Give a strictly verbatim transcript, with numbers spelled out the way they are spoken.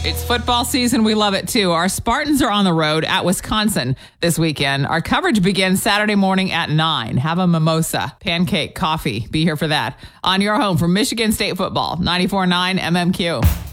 It's football season. We love it, too. Our Spartans are on the road at Wisconsin this weekend. Our coverage begins Saturday morning at nine. Have a mimosa, pancake, coffee. Be here for that. On your home for Michigan State football, ninety-four point nine M M Q.